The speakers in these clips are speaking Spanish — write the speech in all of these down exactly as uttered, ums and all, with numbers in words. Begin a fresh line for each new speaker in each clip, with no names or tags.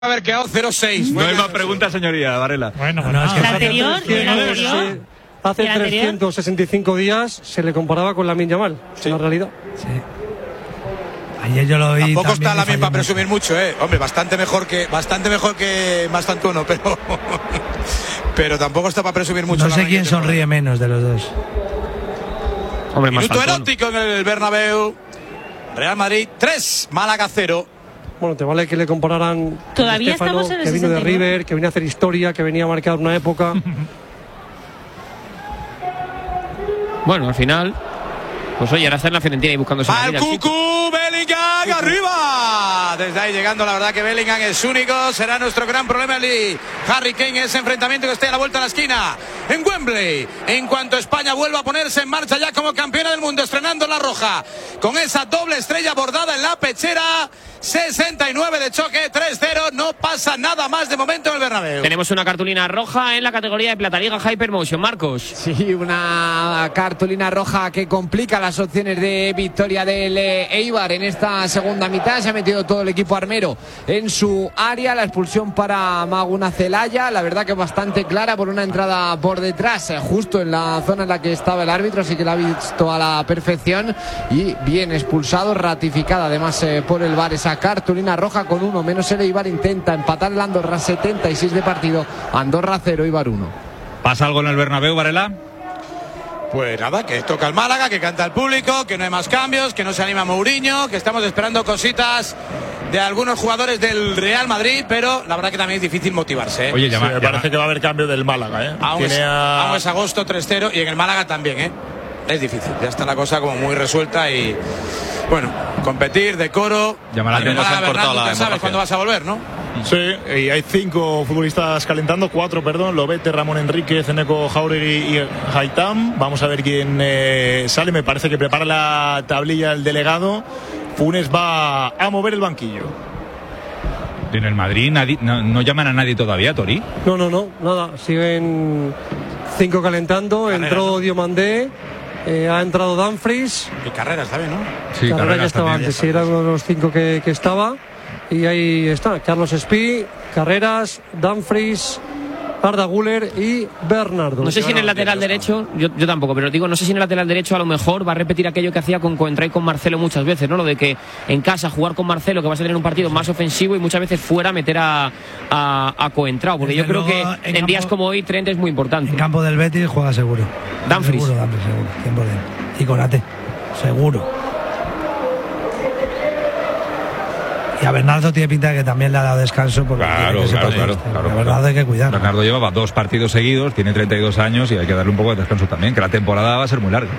A ver, quedado cero seis.
No hay más preguntas, señoría Varela.
Bueno, no, es que
¿La anterior? ¿Y la anterior?
Hace
¿Y la anterior?
trescientos sesenta y cinco días se le comparaba con Lamine Yamal,
Sí.
en la realidad.
Sí. Ayer yo lo vi.
Tampoco está Lamine para
mucho.
presumir mucho, eh. Hombre, bastante mejor que bastante mejor que Mastantuono, pero pero tampoco está para presumir mucho.
No sé
Lamine
quién
Yamal.
sonríe menos de los dos.
Hombre, más
Minuto
faltón.
erótico en el Bernabéu. Real Madrid tres, Málaga cero.
Bueno, te vale que le compararan
Todavía
Stefano,
estamos en el
que vino de
sesenta y nueve.
River, que venía a hacer historia, que venía a marcar una época.
Bueno, al final, pues oye, ahora está en la Fiorentina y buscando su
Al
salida, chico.
Cucú, Bellingham arriba. Desde ahí llegando, la verdad que Bellingham es único. Será nuestro gran problema el Harry Kane, ese enfrentamiento que esté a la vuelta a la esquina en Wembley. En cuanto España vuelva a ponerse en marcha ya como campeona del mundo, estrenando la roja con esa doble estrella bordada en la pechera. sesenta y nueve de choque, tres cero. No pasa nada más de momento en el Bernabéu.
Tenemos una cartulina roja en la categoría de Plata Liga Hypermotion, Marcos.
Sí, una cartulina roja que complica las opciones de victoria del eh, Eibar en esta segunda mitad. Se ha metido todo el equipo armero en su área. La expulsión para Maguna Celaya, la verdad que bastante clara por una entrada por detrás, eh, justo en la zona en la que estaba el árbitro, así que la ha visto a la perfección y bien expulsado, ratificada además eh, por el V A R esa cartulina roja con uno menos. El Eibar intenta empatar el Andorra, setenta y seis de partido, Andorra cero, Eibar uno.
¿Pasa algo en el Bernabéu, Varela?
Pues nada, que toca el Málaga, que canta el público, que no hay más cambios, que no se anima Mourinho, que estamos esperando cositas de algunos jugadores del Real Madrid, pero la verdad que también es difícil motivarse, ¿eh?
Oye,
Sí,
llama,
me
llama-
parece que va a haber cambio del Málaga, ¿eh?
Aún,
Tiene
es,
a-
aún es agosto tres cero y en el Málaga también, ¿eh? Es difícil, ya está la cosa como muy resuelta y bueno, competir, decoro.
Llama la
En el
atención,
Málaga,
se han cortado
Bernat,
la
nunca sabes
hemorragia.
cuándo vas a volver, ¿no?
Sí, y hay cinco futbolistas calentando, cuatro, perdón, Lobete, Ramón Enríquez, Eneco Jauregui y Haitam. Vamos a ver quién eh, sale. Me parece que prepara la tablilla el delegado. Funes va a mover el banquillo.
En el Madrid nadie- no, no llaman a nadie todavía, Tori.
No, no, no, nada. Siguen cinco calentando.
Carreras,
Entró
¿no?
Diomandé, eh, ha entrado Dumfries.
Y carreras también, ¿no?
Sí,
Carrera ya
Carreras
estaba
también.
antes, sí, era uno de los cinco que, que estaba. Y ahí está, Carlos Espí, Carreras, Dumfries, Arda Güler y Bernardo.
No sé si en el lateral derecho, yo, yo tampoco, pero digo, no sé si en el lateral derecho a lo mejor va a repetir aquello que hacía con Coentrao y con Marcelo muchas veces, ¿no? Lo de que en casa jugar con Marcelo, que vas a tener un partido más ofensivo, y muchas veces fuera meter a, a, a Coentrao, porque
Desde
yo creo
luego,
que
en
en, días
campo-
como hoy Trent es muy importante.
En campo del Betis juega seguro.
Dumfries.
Seguro, Dumfries, seguro. cien por ciento. Y Konate, seguro. Y a Bernardo tiene pinta de que también le ha dado descanso. Porque
Claro,
tiene que ser
claro,
papel.
claro, claro,
A Bernardo
claro.
hay que cuidar.
Bernardo llevaba dos partidos seguidos, tiene treinta y dos años y hay que darle un poco de descanso también, que la temporada va a ser muy larga.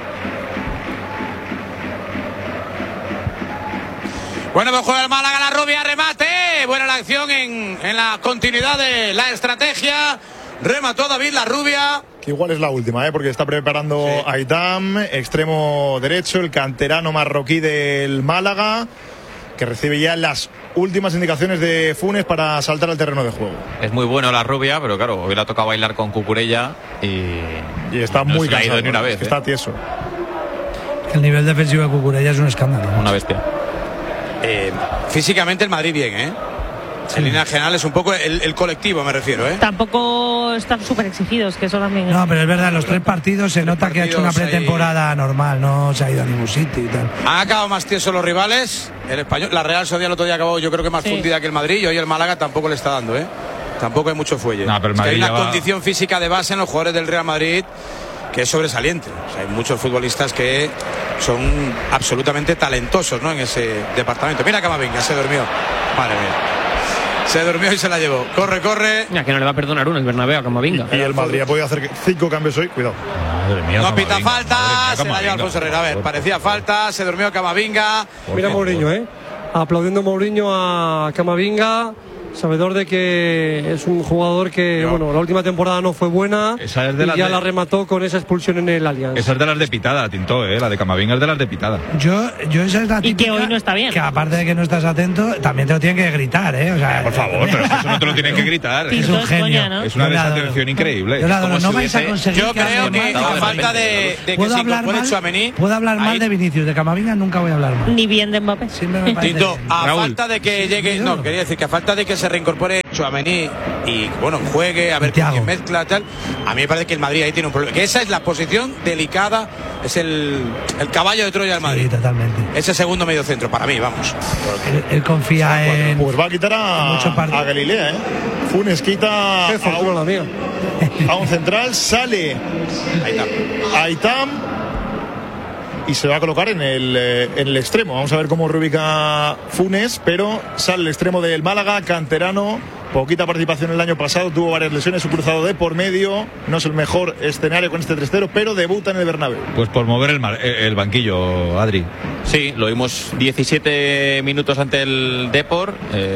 Bueno, pues juega el Málaga, la rubia, remate. Buena la acción en, en la continuidad de la estrategia. Remató David la rubia.
Que igual es la última, ¿eh? Porque está preparando
Sí.
Aitam, extremo derecho, el canterano marroquí del Málaga, que recibe ya las últimas indicaciones de Funes para saltar al terreno de juego.
Es muy bueno la rubia, pero claro, hoy le ha tocado bailar con Cucurella y,
Y está
no
muy
se le ha ido
cansado.
ni una vez.
Está
¿eh?
tieso.
El nivel defensivo de Cucurella es un escándalo.
Una bestia.
Eh, físicamente el Madrid bien, ¿eh? En línea general es un poco el, el colectivo, me refiero, ¿eh?
Tampoco están súper exigidos, que eso también es.
No, pero es verdad, en los tres partidos se nota que ha hecho una
partidos ahí.
pretemporada normal, no se ha ido a ningún sitio y tal.
Han acabado más tiesos los rivales. El español, la Real Sociedad el otro día acabó, yo creo que más
Sí.
fundida que el Madrid, y hoy el Málaga tampoco le está dando, ¿eh? Tampoco hay mucho fuelle.
No, pero el
Es que hay
Madrid
una
lleva-
condición física de base en los jugadores del Real Madrid que es sobresaliente. O sea, hay muchos futbolistas que son absolutamente talentosos, ¿no? En ese departamento. Mira Camavinga, se durmió. Madre mía. Se durmió y se la llevó. Corre, corre.
Mira, que no le va a perdonar uno el Bernabéu a Camavinga.
Y el Madrid ha podido hacer cinco cambios hoy, cuidado.
Madre mía,
No pita
Camavinga,
falta,
madre mía,
se la lleva
Camavinga,
Alfonso Herrera. A ver,
por
parecía falta, se durmió Camavinga.
Mira
favor.
Mourinho, ¿eh? Aplaudiendo Mourinho a Camavinga, sabedor de que es un jugador que, bueno, la última temporada no fue buena
Esa es de
y
las
ya
de-
la remató con esa expulsión en el Allianz.
Esa es de las de pitada, Tintó, ¿eh? La de Camavinga es de las de pitada.
Yo, yo esa es la
Y que
típica
hoy no está bien.
Que aparte de que no estás atento, también te lo tienen que gritar, ¿eh? O sea,
Por favor, pero es que eso no te lo tienen que gritar.
Sí,
Es
Es,
un
Todo es
genio.
coña, ¿no?
es una
Yo la adoro.
desatención increíble.
Yo la adoro.
como
No
si
vais a
hubiese-
conseguir
Yo
que hable
creo que
mal.
Estaba
a
de
falta
repente,
de, de que
¿Puedo
se
hablar
incorpore
mal?
Tchouaméni,
¿Puedo hablar mal
ahí-
de Vinicius? De Camavinga nunca voy a hablar mal.
Ni bien de Mbappé.
Siempre me parece
Tito,
bien.
a
Raúl.
falta de que llegue. No, quería decir que a falta de que se reincorpore Tchouaméni y bueno, juegue, a ver quién mezcla, tal. A mí me parece que el Madrid ahí tiene un problema. Que esa es la posición delicada, es el, el caballo de Troya del Madrid.
Sí, totalmente.
Ese segundo medio centro, para mí, vamos.
Él, él confía en.
Pues va a quitar a, a Galilea, ¿eh? Funes quita a un, a un central, sale Aitam y se va a colocar en el, en el extremo. Vamos a ver cómo reubica Funes, pero sale el extremo del Málaga, canterano. Poquita participación el año pasado, tuvo varias lesiones, su cruzado de por medio. No es el mejor escenario con este tres cero, pero debuta en el Bernabéu.
Pues por mover el, mar, el banquillo, Adri.
Sí, lo vimos diecisiete minutos ante el Depor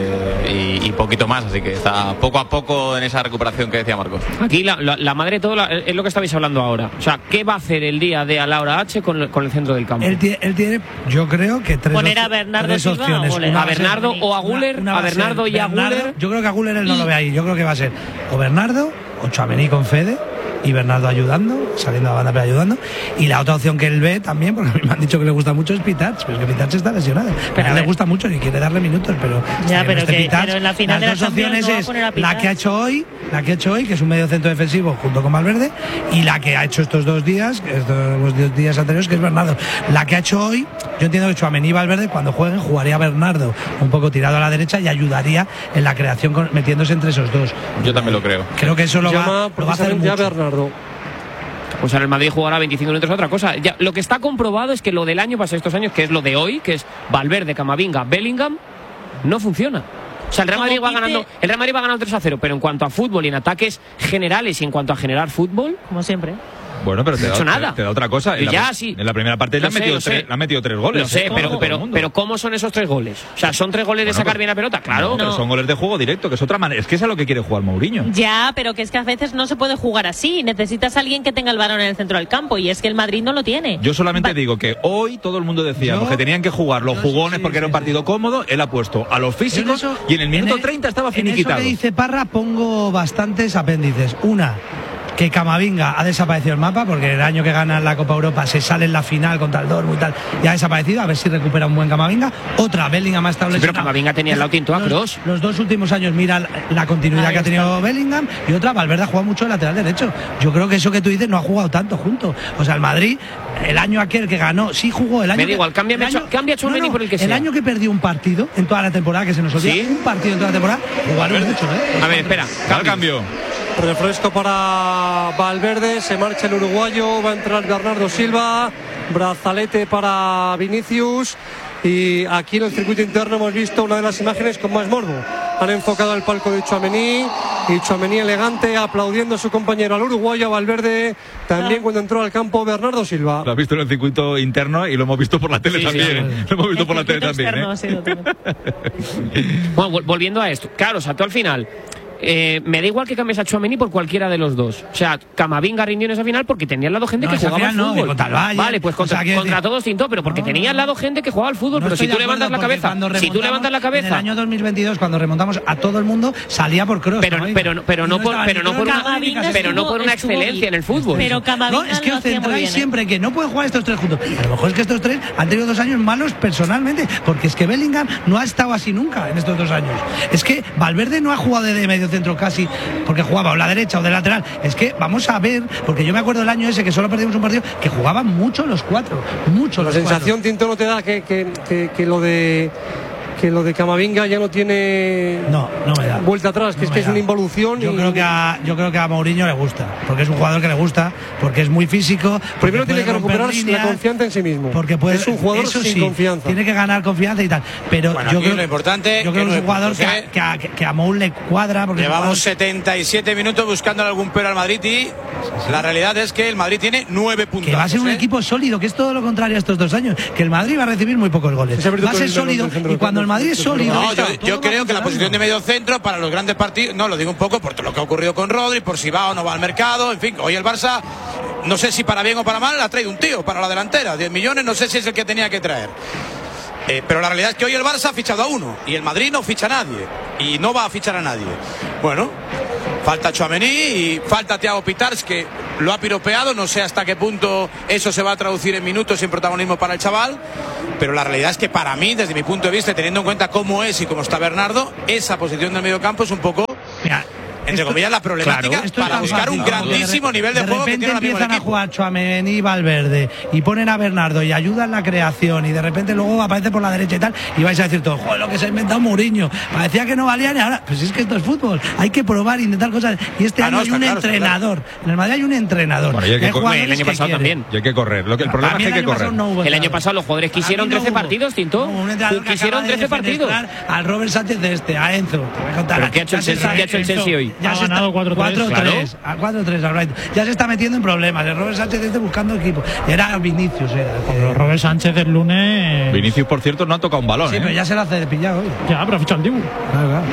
eh, y, y poquito más, así que está poco a poco en esa recuperación que decía Marcos.
Aquí la, la, la madre de todo la, es lo que estabais hablando ahora. O sea, ¿qué va a hacer el día de a la hora H con, con el centro del campo?
Él tiene, él tiene yo creo que tres,
Poner a Bernardo
tres
Silva
opciones.
o
Una
a Bernardo o a Guller,
una, una
a Bernardo y a
Bernardo,
Guller.
Yo creo que a Guller él no lo ve ahí. Yo creo que va a ser o Bernardo o Tchouaméni con Fede y Bernardo ayudando, saliendo a la banda pero ayudando. Y la otra opción que él ve también, porque a mí me han dicho que le gusta mucho, es Pitats, pero es que Pitats está lesionado. Pero a él le gusta mucho y quiere darle minutos, pero
ya,
que
pero,
no
que,
Pitats,
pero en la final de
las
la
dos opciones
no va a
es
poner a
la que ha hecho hoy, la que ha hecho hoy, que es un medio centro defensivo junto con Valverde, y la que ha hecho estos dos días, estos los dos días anteriores, que es Bernardo. La que ha hecho hoy, yo entiendo que Tchouaméni y Valverde cuando jueguen jugaría Bernardo un poco tirado a la derecha y ayudaría en la creación con, metiéndose entre esos dos.
Yo también lo creo.
Creo que eso lo
Llama
va, lo va a hacer mucho.
Bernardo.
Pues ahora el Madrid jugará veinticinco minutos, otra cosa. Ya, lo que está comprobado es que lo del año pasado, estos años, que es lo de hoy, que es Valverde, Camavinga, Bellingham, no funciona. O sea, el Real Madrid va ganando, el Real Madrid va ganando tres a cero, pero en cuanto a fútbol y en ataques generales y en cuanto a generar fútbol,
como siempre.
Bueno, pero te,
no
da,
hecho nada.
te, te da otra cosa. En,
y
la,
ya, sí.
en la primera parte le han,
sé,
metido tres, le han metido tres goles.
Lo sé, pero, pero, pero ¿cómo son esos tres goles? O sea, ¿son tres goles
bueno,
de sacar
pero,
bien la pelota? Claro.
No, pero
no.
son goles de juego directo, que es otra manera. Es que es a lo que quiere jugar Mourinho.
Ya, pero que es que a veces no se puede jugar así. Necesitas a alguien que tenga el balón en el centro del campo y es que el Madrid no lo tiene.
Yo solamente
Va
digo que hoy todo el mundo decíamos
yo,
que tenían que jugar los jugones sí, porque sí, era un partido sí. cómodo. Él ha puesto a los físicos eso, y en el minuto en el, treinta estaba finiquitado.
En eso que dice Parra pongo bastantes apéndices. Una, que Camavinga ha desaparecido el mapa porque el año que gana la Copa Europa se sale en la final contra el Dortmund y tal, ya ha desaparecido, a ver si recupera un buen Camavinga. Otra, Bellingham ha estado lesionado.
Sí, pero Camavinga tenía el lado tinto a Kroos.
Los dos últimos años mira la continuidad que ha tenido Bellingham, y otra, Valverde ha jugado mucho de lateral derecho. Yo creo que eso que tú dices no ha jugado tanto juntos. O sea, el Madrid, el año aquel que ganó, sí jugó el año.
Me da igual, cambia a Tchouaméni por el que sea.
El año que perdió un partido en toda la temporada, que se nos olvida, ¿sí? Un partido en toda la temporada, jugaron mucho, ¿eh?
A ver, espera,
cambio. cambio.
Refresco para Valverde, se marcha el uruguayo, va a entrar Bernardo Silva, brazalete para Vinicius, y aquí en el circuito interno hemos visto una de las imágenes con más morbo. Han enfocado el palco de Tchouaméni y Tchouaméni elegante aplaudiendo a su compañero, al uruguayo, a Valverde, también cuando entró al campo Bernardo Silva.
Lo has visto en el circuito interno y lo hemos visto por la tele sí, también. Sí, sí. Lo hemos visto el por la tele también. ¿Eh?
Sí,
bueno, volviendo a esto, claro, o sea, tú al final Eh, me da igual que cambies a Tchouaméni por cualquiera de los dos. O sea, Camavinga rindió en esa final porque tenía al lado gente no, que jugaba al fútbol. No, contra Bayern, vale, pues contra, o sea, contra todos tinto, pero porque no, tenía al lado gente que jugaba al fútbol. No pero si tú levantas la cabeza, si tú levantas la cabeza.
En el año dos mil veintidós, cuando remontamos a todo el mundo, salía por Kroos.
Pero, pero, pero, no, no por, pero no por una, pero no por una excelencia en el fútbol.
Pero Camavinga
no, es que os centráis siempre en
¿eh?
que no pueden jugar estos tres juntos. A lo mejor es que estos tres han tenido dos años malos personalmente, porque es que Bellingham no ha estado así nunca en estos dos años. Es que Valverde no ha jugado de medio centro casi porque jugaba o la derecha o de lateral. Es que vamos a ver, porque yo me acuerdo del año ese que solo perdimos un partido, que jugaban mucho los cuatro, mucho
la
los
sensación,
cuatro.
Tinto, no te da que, que, que, que lo de que lo de Camavinga ya no tiene
no, no me da.
vuelta atrás, que no es que da. Es una involución.
Yo
y...
creo que a yo creo que a Mourinho le gusta, porque es un jugador que le gusta, porque es muy físico.
Primero tiene que recuperar líneas, la confianza en sí mismo.
Porque puede,
es un jugador
eso
sin
sí,
confianza.
Tiene que ganar confianza y tal. Pero
bueno,
yo creo
lo importante
yo creo que es un jugador que, que, que, a, que a Mou le cuadra. Porque
llevamos
jugador...
setenta y siete minutos buscando algún pero al Madrid y sí, sí. La realidad es que el Madrid tiene nueve puntos.
Que va a ser un
¿eh?
equipo sólido, que es todo lo contrario a estos dos años. Que el Madrid va a recibir muy pocos goles. Va a ser sólido y cuando el Madrid es sólido.
No, yo, yo creo que la posición de medio centro para los grandes partidos, no lo digo un poco por todo lo que ha ocurrido con Rodri, por si va o no va al mercado, en fin, hoy el Barça, no sé si para bien o para mal, ha traído un tío para la delantera, diez millones, no sé si es el que tenía que traer. Eh, pero la realidad es que hoy el Barça ha fichado a uno y el Madrid no ficha a nadie y no va a fichar a nadie. Bueno, falta Tchouaméni y falta Thiago Pitarch, que lo ha piropeado, no sé hasta qué punto eso se va a traducir en minutos y en protagonismo para el chaval, pero la realidad es que para mí, desde mi punto de vista, teniendo en cuenta cómo es y cómo está Bernardo, esa posición del medio campo es un poco... Mira, entre esto, comillas, la problemática claro, para buscar fácil, un grandísimo
de
nivel de,
de
juego que tiene
repente empiezan a jugar Tchouaméni y Valverde y ponen a Bernardo y ayudan en la creación y de repente luego aparece por la derecha y tal y vais a decir todo, joder, lo que se ha inventado Mourinho, parecía que no valían y ahora, pues es que esto es fútbol, hay que probar, intentar cosas y este ah, año no, hay un claro, entrenador, claro. En el Madrid hay un entrenador.
Bueno, hay que correr, el año pasado también.
Y hay que correr, lo que el problema es que hay que correr.
No el año pasado los jugadores quisieron trece partidos, Tinto. Quisieron trece partidos.
Al Robert Sánchez de este, a Enzo.
¿Pero qué ha hecho el Chelsea hoy?
Ya ha ganado cuatro tres, a cuatro tres al Brighton. Ya se está metiendo en problemas. El Robert Sánchez está buscando equipo. Era Vinicius, era.
Pero Robert Sánchez el lunes.
Vinicius, por cierto, no ha tocado un balón.
Sí,
¿eh?
pero ya se lo hace de pillado hoy.
Ya, pero ficha antiguo.
Claro, claro.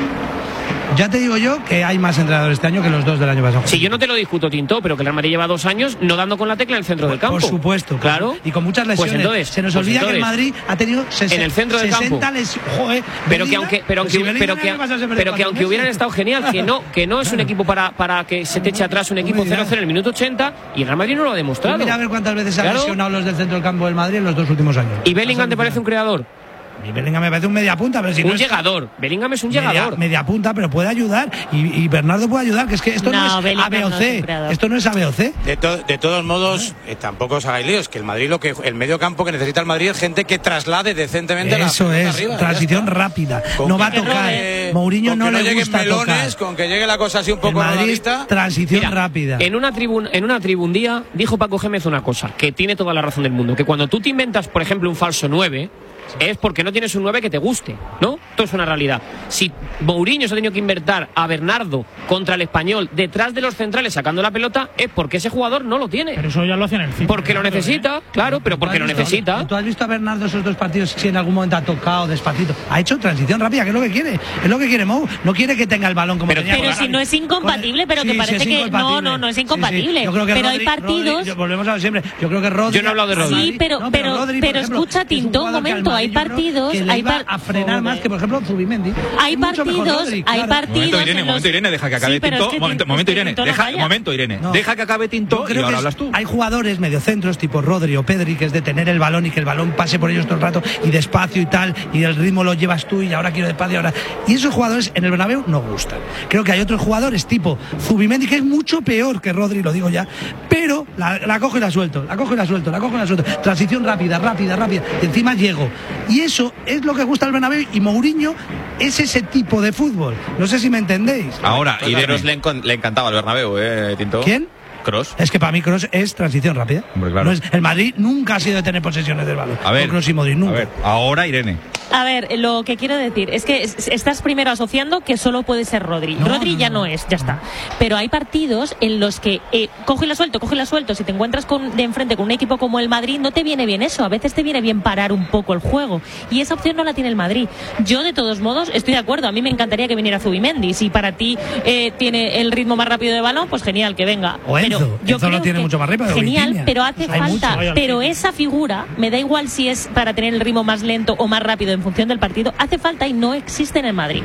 Ya te digo yo que hay más entrenadores este año que los dos del año pasado.
Sí, yo no te lo discuto, Tinto, pero que el Real Madrid lleva dos años no dando con la tecla en el centro del campo.
Por supuesto.
Claro.
Y con muchas lesiones.
Pues entonces,
se nos
pues
olvida
entonces,
que el Madrid ha tenido sesenta,
en el centro del
sesenta
campo.
lesiones. Joder,
pero que aunque, pero aunque, pues si pero que, pero que aunque hubieran estado genial, que no, que no es un equipo para, para que se te eche atrás un equipo cero cero en el minuto ochenta y el Real Madrid no lo ha demostrado.
Mira a ver cuántas veces se han lesionado los del centro del campo del Madrid en los dos últimos años.
¿Y Bellingham te parece un creador?
Y Bellingham me parece un media punta, pero si
un
no es...
llegador. Bellingham es un
media,
llegador.
Media punta, pero puede ayudar. Y, y Bernardo puede ayudar, que es que esto no, no es A B o C. No es esto no es A B o C.
De, to, de todos modos, eh, tampoco os hagáis líos, que el Madrid, lo que el medio campo que necesita el Madrid es gente que traslade decentemente
eso
la
es,
arriba,
transición rápida. Con no va a tocar. Eh, Mourinho no,
no
le gusta
melones,
tocar.
Con que llegue la cosa así un poco
el Madrid, transición
Mira,
rápida.
En una tribuna, en una tribundía dijo Paco Gémez una cosa, que tiene toda la razón del mundo, que cuando tú te inventas, por ejemplo, un falso nueve, es porque no tienes un nueve que te guste, ¿no? Esto es una realidad. Si Mourinho se ha tenido que inventar a Bernardo contra el Español detrás de los centrales sacando la pelota, es porque ese jugador no lo tiene.
Pero eso ya lo hacía en el City.
Porque lo necesita, ¿eh? Claro, pero porque lo necesita.
¿Tú has visto a Bernardo esos dos partidos si en algún momento ha tocado despacito? Ha hecho transición rápida, que es lo que quiere. Es lo que quiere Mou. No quiere que tenga el balón como
pero,
tenía.
Pero si no es incompatible, pero
sí,
que parece
sí es
que no, no, no es incompatible. Sí, sí. Yo creo que
pero
Rodri, hay partidos.
Rodri, volvemos a lo siempre. Yo creo que Rodri.
Yo no he hablado de Rodri.
Sí, pero, no, pero, pero,
Rodri,
pero
ejemplo,
escucha, Tinto, un momento. Hay partidos.
Que
hay
par a frenar más que, por ejemplo, Zubimendi.
Hay partidos. Rodri, claro. Hay partidos.
Momento, Irene,
los...
momento, Irene, deja que acabe sí, Tinto. Es que momento, momento, Irene.
Tinto
Deja,
no
momento, Irene. No. Deja que acabe Tinto y ahora hablas tú.
Hay jugadores mediocentros tipo Rodri o Pedri que es de tener el balón y que el balón pase por ellos todo el rato y despacio y tal y el ritmo lo llevas tú y ahora quiero despacio ahora. Y esos jugadores en el Bernabéu no gustan. Creo que hay otros jugadores tipo Zubimendi que es mucho peor que Rodri, lo digo ya, pero la, la cojo y la suelto, la cojo y la suelto, la cojo y la suelto. Transición rápida, rápida, rápida. Y encima llego. Y eso es lo que gusta al Bernabéu y Mourinho es ese tipo de fútbol. No sé si me entendéis.
Ahora, pues Irene le, encon- le encantaba el Bernabéu, ¿eh, Tinto?
¿Quién?
Kroos.
Es que para mí Kroos es transición rápida.
Hombre, claro.
No es, el Madrid nunca ha sido de tener posesiones del balón.
A ver,
Kroos y Modric, nunca.
A ver, ahora Irene.
A ver, lo que quiero decir es que estás primero asociando que solo puede ser Rodri. No, Rodri no, ya no, no es, ya está. Pero hay partidos en los que eh, coge y la suelto, coge y la suelto. Si te encuentras con, de enfrente con un equipo como el Madrid, no te viene bien eso. A veces te viene bien parar un poco el juego. Y esa opción no la tiene el Madrid. Yo, de todos modos, estoy de acuerdo. A mí me encantaría que viniera Zubimendi. Si para ti eh, tiene el ritmo más rápido de balón, pues genial, que venga.
O Enzo.
Pero yo
Enzo
creo
lo tiene
que
mucho más rápido.
Genial, pero hace
hay
falta.
Mucho.
Pero esa figura, me da igual si es para tener el ritmo más lento o más rápido en función del partido, hace falta y no existe en el Madrid.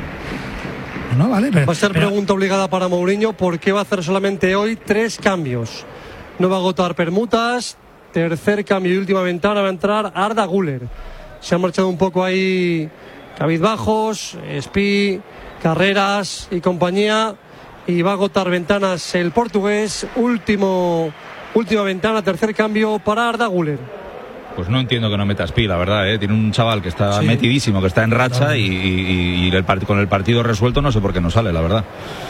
No, vale, pero,
va a ser
pero...
pregunta obligada para Mourinho, ¿por qué va a hacer solamente hoy tres cambios? No va a agotar permutas. Tercer cambio y última ventana va a entrar Arda Güler. Se han marchado un poco ahí cabizbajos, Spi, Carreras y compañía, y va a agotar ventanas el portugués. Último, última ventana, tercer cambio para Arda Güler.
Pues no entiendo que no metas pila, la verdad, ¿eh? Tiene un chaval que está sí. metidísimo, que está en racha no. y, y, y el part- con el partido resuelto no sé por qué no sale, la verdad.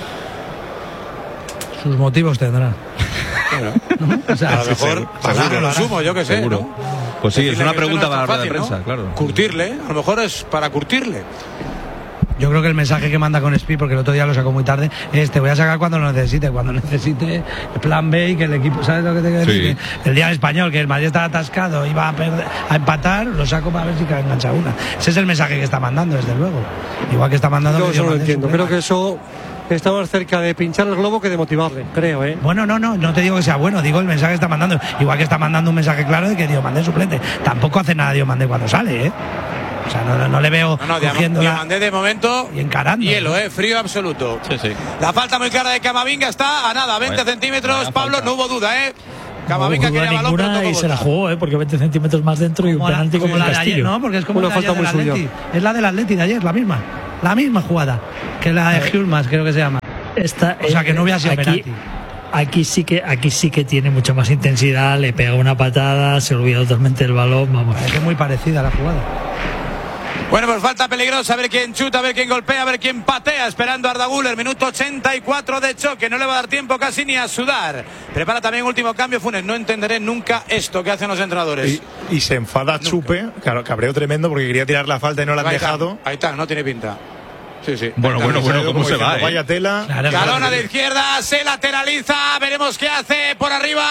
Sus motivos tendrá.
Bueno, ¿no? O sea, a lo mejor seguro, lo asumo, yo que sé.
Seguro. ¿No? Pues sí, Decirle es una pregunta para la rueda de prensa,
¿no?
claro.
Curtirle, a lo mejor es para curtirle.
Yo creo que el mensaje que manda con Spi, porque el otro día lo sacó muy tarde, es te voy a sacar cuando lo necesite, cuando necesite el plan B y que el equipo, ¿sabes lo que te quiero decir? Sí. El día del Español, que el Madrid estaba atascado, iba a, perder, a empatar, lo saco para ver si engancha una. Ese es el mensaje que está mandando, desde luego. Igual que está mandando...
Yo eso no lo entiendo, creo que eso... está más cerca de pinchar el globo que de motivarle, creo, ¿eh?
Bueno, no, no, no te digo que sea bueno, digo el mensaje que está mandando. Igual que está mandando un mensaje claro de que Diomandé suplente. Tampoco hace nada Diomandé cuando sale, ¿eh? O sea, no, no, no le veo
No, no,
cogiendo la-
Diomandé de momento.
y encarando.
Hielo, eh, frío absoluto.
Sí, sí.
La falta muy clara de Camavinga está a nada, veinte
Vaya,
centímetros.
vaya
Pablo,
falta.
no hubo duda, ¿eh?
No
Camavinga
hubo duda
quería balón, pero
ninguna
tocó
y se la
bota.
jugó, ¿eh? Porque veinte centímetros más dentro y un
Como la-
penalti como
como
el
la de ayer,
Castillo.
no, porque es como
Una
la de
falta
ayer
muy
del
suya.
Atleti. Es la del Atleti de ayer, la misma. La misma jugada que la de Hulmas, creo que se llama.
Esta,
O sea, que no hubiera sido
aquí,
penalti.
Aquí sí que aquí sí que tiene mucha más intensidad, le pega una patada, se olvida totalmente el balón, vamos.
Es que es muy parecida a la jugada.
Bueno, pues falta peligrosa, a ver quién chuta, a ver quién golpea, a ver quién patea, esperando a Arda Güler, minuto ochenta y cuatro de choque, no le va a dar tiempo casi ni a sudar. Prepara también último cambio Funes, no entenderé nunca esto que hacen los entrenadores.
Y, y se enfada Chupe, claro, cabreo tremendo porque quería tirar la falta y no la han
Ahí está,
dejado.
ahí está, no tiene pinta. Sí, sí.
Bueno,
Ahí está.
bueno, bueno, ¿cómo se va, eh?
Vaya tela.
Claro,
Galona
claro.
de izquierda, se lateraliza, veremos qué hace por arriba.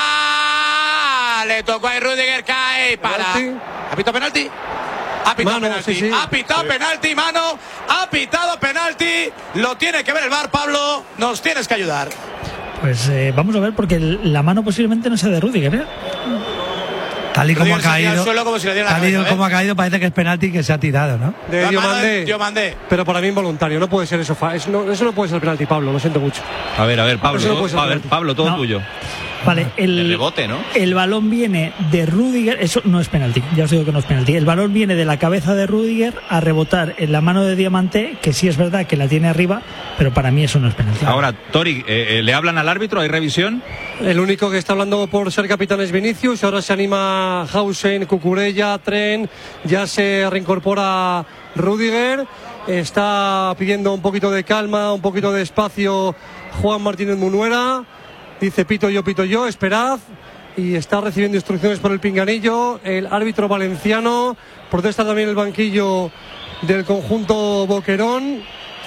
Le tocó a Rudiger, cae para.
Penalti.
¿Ha pitado penalti? Ha pitado
Mano,
penalti.
sí, sí.
Ha pitado penalti, mano. Ha pitado penalti. Lo tiene que ver el V A R, Pablo. Nos tienes que ayudar.
Pues eh, vamos a ver, porque el- la mano posiblemente no sea de Rudiger, ¿eh?
Tal y como ha
Rudiger se tira al
caído,
suelo como si le diera la
tal y
cabeza,
como
¿eh?
ha caído, parece que es penalti que se ha tirado, ¿no?
De
La mano de
Diomandé.
Diomandé.
Pero para mí involuntario, no puede ser eso. fa- Eso no, eso no puede ser penalti, Pablo, lo siento mucho.
A ver, a ver, Pablo,
Eso no puede ser
a ver,
penalti.
Pablo, todo
No.
tuyo.
Vale, el,
El rebote, ¿no?
el balón viene de Rudiger, eso no es penalti, ya os digo que no es penalti. El balón viene de la cabeza de Rudiger a rebotar en la mano de Diamante, que sí es verdad que la tiene arriba, pero para mí eso no es penalti.
Ahora, Tori, eh, eh, ¿le hablan al árbitro? ¿Hay revisión?
El único que está hablando por ser capitán es Vinicius. Ahora se anima Hausen, Cucurella, Tren. Ya se reincorpora Rudiger. Está pidiendo un poquito de calma, un poquito de espacio Juan Martínez Munuera. Dice pito yo, pito yo, esperad. Y está recibiendo instrucciones por el pinganillo. El árbitro valenciano. Protesta también el banquillo del conjunto Boquerón.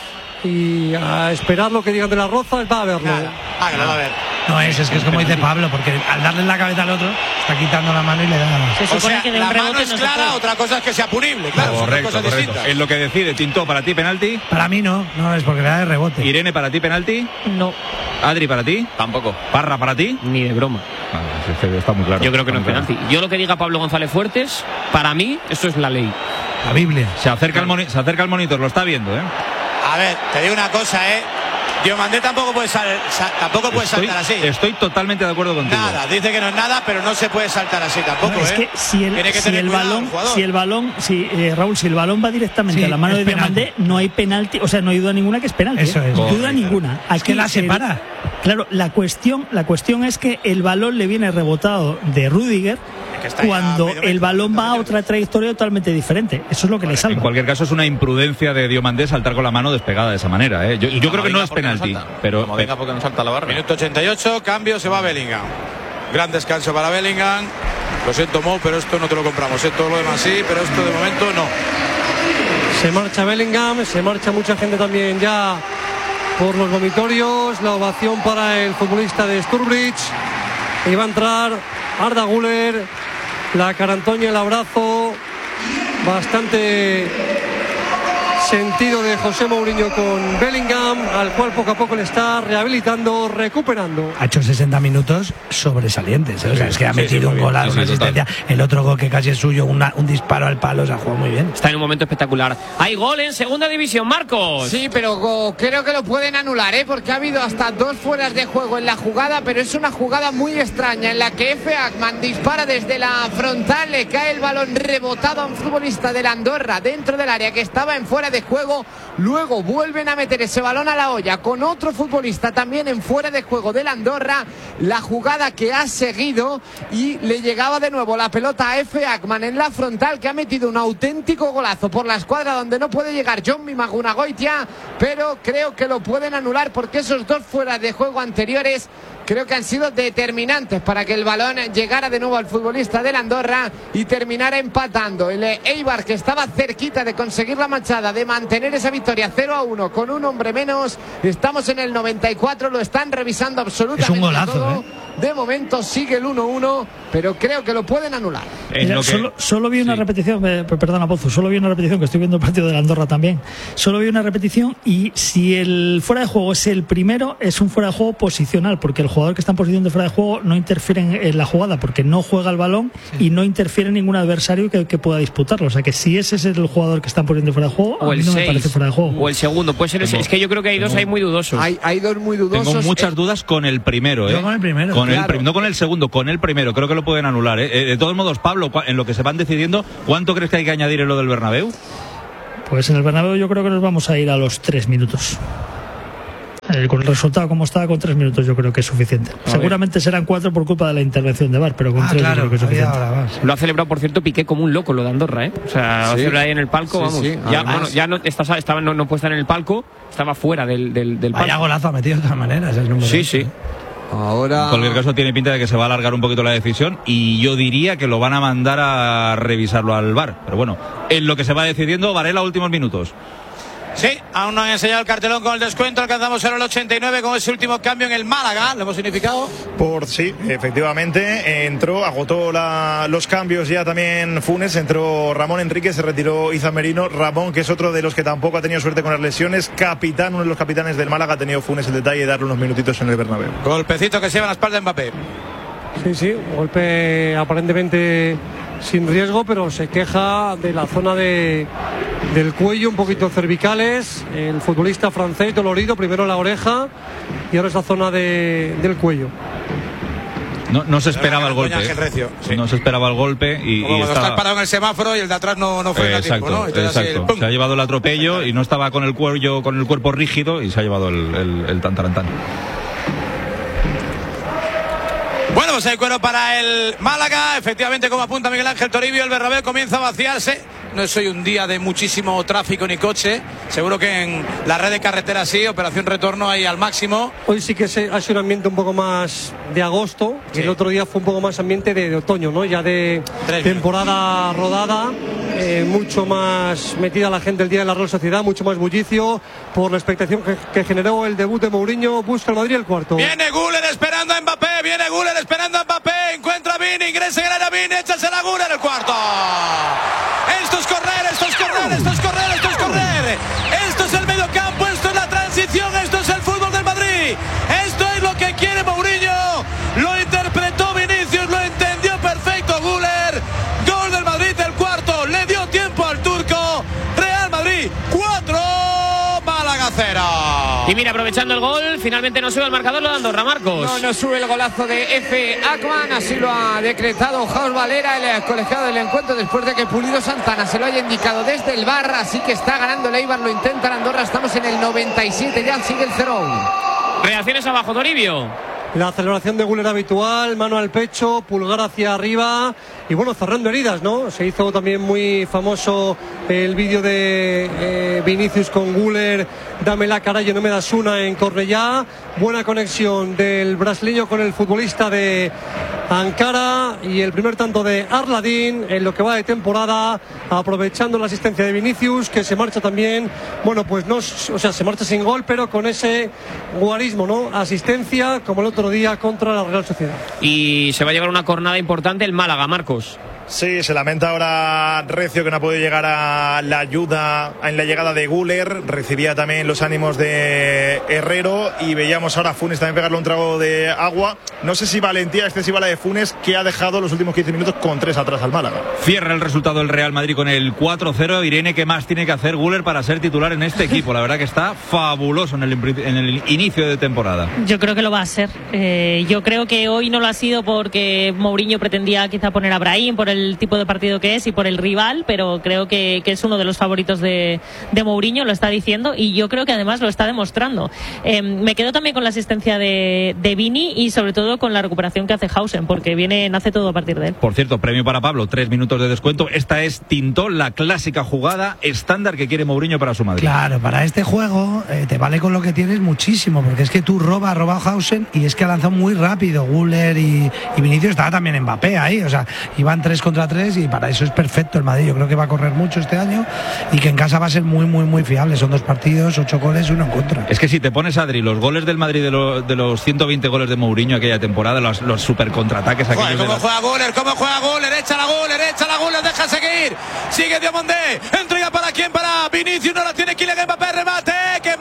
Y a esperar lo que digan de las Rozas, va a verlo.
Nada. Ah, que lo va a ver.
No es, es que es como dice Pablo, porque al darle en la cabeza al otro, está quitando la mano y le da.
Se
O
supone
sea,
que de
la
un
mano
rebote
es
no se
clara,
puede.
otra cosa es que sea punible, claro, son
correcto,
dos cosas
correcto.
distintas.
Es lo que decide. Tintó, para ti penalti.
Para mí no, no es porque le da de rebote.
Irene, para ti penalti.
No,
Adri, para ti.
Tampoco.
Parra, para ti.
Ni de broma.
Ah, este está muy claro.
Yo creo que no es
Está muy
penalti. Yo lo que diga Pablo González Fuertes, para mí, eso es la ley.
La Biblia.
claro. Se acerca, el moni- se acerca el monitor, lo está viendo, ¿eh?
A ver, te digo una cosa, ¿eh? Diomandé tampoco puede, sal- sa- tampoco puede
Estoy,
saltar así.
estoy totalmente de acuerdo contigo.
Nada, dice que no es nada, pero no se puede saltar así tampoco,
No, es
¿eh?
que si el,
Tiene que
si
tener
el
cuidado
balón,
el jugador.
si el balón, si eh, Raúl, si el balón va directamente
Sí,
a la mano
es
de
penalti.
Diamandé, no hay penalti, o sea, no hay duda ninguna que es penalti.
Eso
¿eh?
es.
Duda
Correcto.
ninguna.
Es que la
el-
separa.
claro, la cuestión, la cuestión es que el balón le viene rebotado de Rudiger
que está ya
cuando
medio
el
metro,
balón va a
medio
otra trayectoria totalmente diferente. Eso es lo que le
En
salva.
cualquier caso, es una imprudencia de Diomandé saltar con la mano despegada de esa manera, ¿eh? Yo, yo creo que no es penalti, pero,
Como venga porque no salta la barra.
Minuto ochenta y ocho, cambio, se va Bellingham. Gran descanso para Bellingham. Lo siento, Mo, pero esto no te lo compramos. ¿eh? Todo lo demás sí, pero esto de momento no.
Se marcha Bellingham, se marcha mucha gente también ya por los vomitorios. La ovación para el futbolista de Sturbridge. Y va a entrar Arda Güler. La carantoña, el abrazo. Bastante sentido de José Mourinho con Bellingham, al cual poco a poco le está rehabilitando, recuperando.
Ha hecho sesenta minutos sobresalientes. ¿eh? O sea, es que ha
Sí, sí,
metido
muy
un
bien.
golazo,
Sí,
una
sí, total.
asistencia. El otro gol que casi es suyo, una- un disparo al palo, se ha jugado muy bien.
Está en un momento espectacular. Hay gol en segunda división, Marcos.
Sí, pero go- creo que lo pueden anular, ¿eh? Porque ha habido hasta dos fueras de juego en la jugada, pero es una jugada muy extraña en la que Efe Akman dispara desde la frontal, le cae el balón rebotado a un futbolista de la Andorra dentro del área que estaba en fuera de juego. Luego vuelven a meter ese balón a la olla con otro futbolista también en fuera de juego de la Andorra. La jugada que ha seguido y le llegaba de nuevo la pelota a Efe Akman en la frontal, que ha metido un auténtico golazo por la escuadra donde no puede llegar John Mimagunagoitia, pero creo que lo pueden anular porque esos dos fuera de juego anteriores creo que han sido determinantes para que el balón llegara de nuevo al futbolista de la Andorra y terminara empatando. El Eibar, que estaba cerquita de conseguir la machada, de mantener esa victoria cero a uno con un hombre menos. Estamos en el noventa y cuatro, lo están revisando absolutamente
Es un golazo,
todo.
¿eh?
De momento sigue el uno uno pero creo que lo pueden anular.
Mira,
que...
solo, solo vi una
sí.
repetición, eh, perdona Pozo, solo vi una repetición, que estoy viendo el partido de la Andorra también. Solo vi una repetición y si el fuera de juego es el primero, es un fuera de juego posicional, porque el jugador que está en posición de fuera de juego no interfiere en, en la jugada, porque no juega el balón sí. y no interfiere en ningún adversario que, que pueda disputarlo. O sea que si ese es el jugador que está en posición de fuera de juego,
o
a mí
el
no
seis,
me parece fuera de juego.
O el segundo, puede ser el seis. Es que yo creo que hay dos hay muy dudosos.
Hay, hay dos muy dudosos.
Tengo muchas dudas con el primero, ¿eh?
Yo con el primero.
Con
claro.
el, no con el segundo, con el primero. Creo que lo pueden anular, ¿eh? De todos modos, Pablo, en lo que se van decidiendo, ¿cuánto crees que hay que añadir en lo del Bernabéu?
Pues en el Bernabéu yo creo que nos vamos a ir a los tres minutos. Eh, con el resultado como está, con tres minutos yo creo que es suficiente. A Seguramente ver. serán cuatro por culpa de la intervención de V A R, pero con
ah,
tres
claro,
yo creo que es suficiente.
Ahora, sí.
Lo ha celebrado, por cierto, Piqué como un loco, lo de Andorra, ¿eh? O sea,
sí.
hacerlo ahí en el palco,
sí,
vamos.
Sí.
Ya, bueno, ya no, estaba, estaba, no, no puede estar en el palco, estaba fuera del, del, del palco.
Vaya golazo ha metido de todas maneras el número.
Sí, sí.
Ahora...
En cualquier caso tiene pinta de que se va a alargar un poquito la decisión y yo diría que lo van a mandar a revisarlo al V A R. Pero bueno, en lo que se va decidiendo, Varela, últimos minutos.
Sí, aún no han enseñado el cartelón con el descuento. Alcanzamos ahora el ochenta y nueve con ese último cambio en el Málaga. ¿Lo hemos significado?
Por sí, efectivamente. Entró, agotó la, los cambios ya también Funes. Entró Ramón Enrique, se retiró Izan Merino. Ramón, que es otro de los que tampoco ha tenido suerte con las lesiones. Capitán, uno de los capitanes del Málaga. Ha tenido Funes el detalle de darle unos minutitos en el Bernabéu.
Golpecito que se lleva a la espalda de Mbappé.
Sí, sí, golpe aparentemente sin riesgo, pero se queja de la zona de, del cuello, un poquito cervicales. El futbolista francés dolorido, primero la oreja y ahora esa zona de, del cuello.
No, no se esperaba el golpe.
Recio, sí.
No se esperaba el golpe y,
Como
y
cuando
está...
estás parado en el semáforo y el de atrás no, no frena
eh, exacto,
tiempo, ¿no?
Exacto.
Así,
se ha llevado el atropello y no estaba con el cuello, con el cuerpo rígido y se ha llevado el, el, el tantarantán.
Bueno, pues hay cuero para el Málaga. Efectivamente, como apunta Miguel Ángel Toribio, el Bernabéu comienza a vaciarse. No es hoy un día de muchísimo tráfico ni coche. Seguro que en la red de carretera sí, operación retorno ahí al máximo.
Hoy sí que se, ha sido un ambiente un poco más de agosto. Sí. Y el otro día fue un poco más ambiente de, de otoño, ¿no? Ya de Tres temporada minutos. rodada. Eh, mucho más metida la gente el día de la Real Sociedad, mucho más bullicio por la expectación que, que generó el debut de Mourinho. Busca el Madrid el cuarto.
Viene Güler esperando a Mbappé, viene Güler esperando a Mbappé, encuentra a Vini, ingresa en el área Vini, échasela a Güler el cuarto. Esto es correr, esto es correr, esto es correr, esto es correr. Esto es el mediocampo, esto es la transición, esto es el fútbol del Madrid. Esto es lo que quiere Mourinho. Lo interpretó Vinicius, lo entendió perfecto Güler. Gol del Madrid, el cuarto. Le dio tiempo al turco. Real Madrid, cuatro. Málaga, cero.
Y mira, aprovechando el gol, finalmente no sube el marcador lo de Andorra, Marcos.
No, no sube el golazo de F. Akman, así lo ha decretado Jaus Valera, el colegiado del encuentro, después de que Pulido Santana se lo haya indicado desde el V A R, así que está ganando el Eibar, lo intenta Andorra, estamos en el noventa y siete, ya sigue el cero uno.
Reacciones abajo, Toribio.
La celebración de Güler habitual, mano al pecho, pulgar hacia arriba y bueno, cerrando heridas, ¿no? Se hizo también muy famoso el vídeo de eh, Vinicius con Güler, dame la cara, yo no me das una en Cornellá. Buena conexión del brasileño con el futbolista de Ankara y el primer tanto de Arladín en lo que va de temporada, aprovechando la asistencia de Vinicius, que se marcha también, bueno, pues no, o sea, se marcha sin gol, pero con ese guarismo, ¿no? Asistencia, como el otro día contra la Real Sociedad.
Y se va a llevar una jornada importante el Málaga, Marcos.
Sí, se lamenta ahora Recio que no ha podido llegar a la ayuda en la llegada de Güler. Recibía también los ánimos de Herrero y veíamos ahora a Funes también pegarle un trago de agua. No sé si valentía excesiva la de Funes, que ha dejado los últimos quince minutos con tres atrás al Málaga.
Cierra el resultado el Real Madrid con el cuatro cero. Irene, ¿qué más tiene que hacer Güler para ser titular en este equipo? La verdad que está fabuloso en el, en el inicio de temporada.
Yo creo que lo va a ser. Eh, yo creo que hoy no lo ha sido porque Mourinho pretendía quizá poner a Brahim por el el tipo de partido que es y por el rival, pero creo que, que es uno de los favoritos de, de Mourinho, lo está diciendo, y yo creo que además lo está demostrando. Eh, me quedo también con la asistencia de, de Vini y sobre todo con la recuperación que hace Hausen, porque viene, nace todo a partir de él.
Por cierto, premio para Pablo, tres minutos de descuento. Esta es Tintó, la clásica jugada estándar que quiere Mourinho para su Madrid.
Claro, para este juego eh, te vale con lo que tienes muchísimo, porque es que tú robas, robas Hausen y es que ha lanzado muy rápido Güler y, y Vinicius, estaba también Mbappé ahí, o sea, iban tres tres contra tres y para eso es perfecto el Madrid. Yo creo que va a correr mucho este año y que en casa va a ser muy, muy, muy fiable. Son dos partidos, ocho goles, uno en contra.
Es que si te pones, Adri, los goles del Madrid de, lo, de los ciento veinte goles de Mourinho aquella temporada, los, los super contraataques aquellos.
Joder, ¿cómo
de la...
juega Guller? ¿Cómo juega Guller? Echa la Guller, echa la Guller, deja seguir. Sigue Diomandé. Entrega para quién, para Vinicius, no la tiene Kylian Mbappé, remate. ¡Qué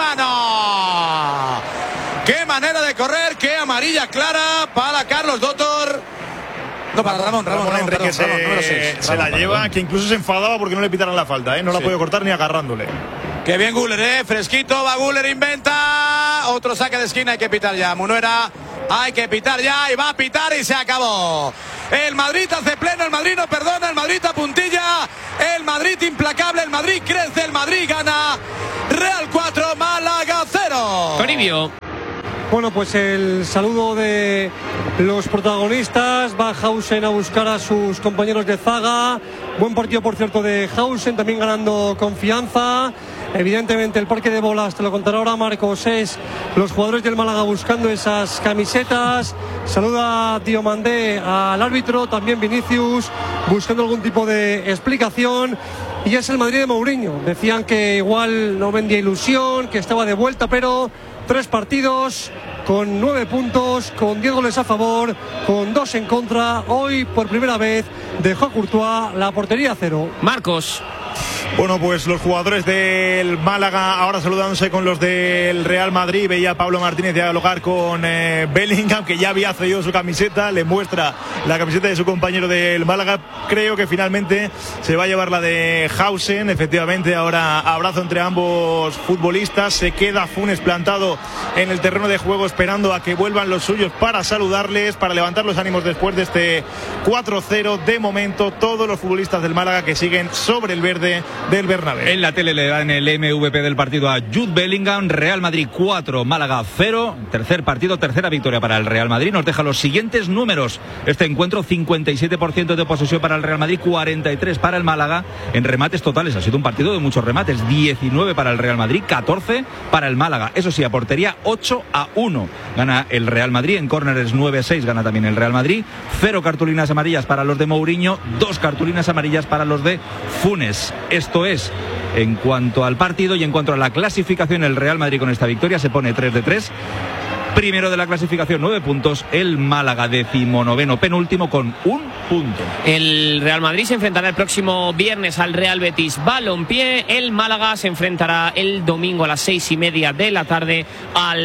mano! ¡Qué manera de correr! ¡Qué amarilla clara para Carlos Dotor! No, para Ramón, Ramón,
Ramón,
Ramón,
Enrique
perdón,
se,
Ramón, número seis.
se la
Ramón,
lleva,
perdón.
que incluso se enfadaba porque no le pitaran la falta, ¿eh? No la
Sí.
puede cortar ni agarrándole.
Qué bien Guller, eh, fresquito, va Guller, inventa. Otro saque de esquina, hay que pitar ya. Munuera, hay que pitar ya y va a pitar y se acabó. El Madrid hace pleno, el Madrid no perdona, el Madrid apuntilla, el Madrid implacable, el Madrid crece, el Madrid gana. Real cuatro, Málaga cero.
Toribio.
Bueno, pues el saludo de los protagonistas. Va Hausen a buscar a sus compañeros de zaga. Buen partido, por cierto, de Hausen, también ganando confianza. Evidentemente el parque de bolas, te lo contará ahora Marcos, es los jugadores del Málaga buscando esas camisetas. Saluda Diomandé al árbitro, también Vinicius buscando algún tipo de explicación. Y es el Madrid de Mourinho. Decían que igual no vendía ilusión, que estaba de vuelta, pero tres partidos con nueve puntos, con diez goles a favor, con dos en contra. Hoy por primera vez dejó a Courtois la portería a cero.
Marcos.
Bueno, pues los jugadores del Málaga ahora saludándose con los del Real Madrid. Veía a Pablo Martínez dialogar con eh, Bellingham, que ya había cedido su camiseta. Le muestra la camiseta de su compañero del Málaga. Creo que finalmente se va a llevar la de Hausen. Efectivamente, ahora abrazo entre ambos futbolistas. Se queda Funes plantado en el terreno de juego esperando a que vuelvan los suyos para saludarles, para levantar los ánimos después de este cuatro cero. De momento, todos los futbolistas del Málaga que siguen sobre el verde del Bernabéu.
En la tele le dan el M V P del partido a Jude Bellingham. Real Madrid cuatro, Málaga cero. Tercer partido, tercera victoria para el Real Madrid. Nos deja los siguientes números. Este encuentro, cincuenta y siete por ciento de posesión para el Real Madrid, cuarenta y tres para el Málaga. En remates totales ha sido un partido de muchos remates. diecinueve para el Real Madrid, catorce para el Málaga. Eso sí, a portería ocho a uno. Gana el Real Madrid. En córneres nueve a seis gana también el Real Madrid. Cero cartulinas amarillas para los de Mourinho. Dos cartulinas amarillas para los de Funes. Esto es en cuanto al partido, y en cuanto a la clasificación, el Real Madrid con esta victoria se pone tres de tres. Primero de la clasificación, nueve puntos. El Málaga, decimonoveno, penúltimo, con un punto.
El Real Madrid se enfrentará el próximo viernes al Real Betis Balompié. El Málaga se enfrentará el domingo a las seis y media de la tarde al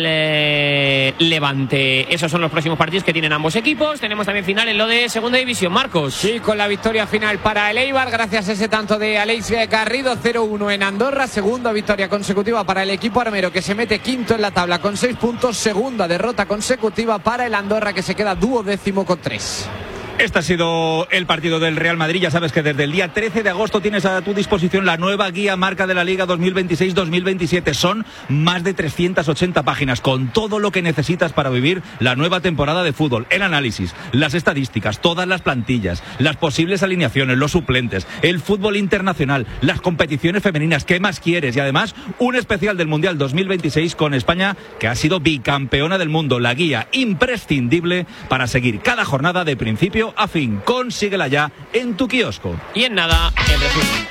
eh, Levante. Esos son los próximos partidos que tienen ambos equipos. Tenemos también final en lo de segunda división. Marcos.
Sí, con la victoria final para el Eibar, gracias a ese tanto de Alex Garrido. Cero uno en Andorra. Segunda victoria consecutiva para el equipo armero, que se mete quinto en la tabla con seis puntos. Segunda derrota consecutiva para el Andorra, que se queda duodécimo con tres.
Este ha sido el partido del Real Madrid. Ya sabes que desde el día trece de agosto tienes a tu disposición la nueva guía marca de la Liga dos mil veintiséis dos mil veintisiete. Son más de trescientas ochenta páginas con todo lo que necesitas para vivir la nueva temporada de fútbol. El análisis, las estadísticas, todas las plantillas, las posibles alineaciones, los suplentes, el fútbol internacional, las competiciones femeninas. ¿Qué más quieres? Y además, un especial del Mundial dos mil veintiséis con España, que ha sido bicampeona del mundo. La guía imprescindible para seguir cada jornada de principio a fin. Consíguela ya en tu kiosco.
Y en nada, el resumen.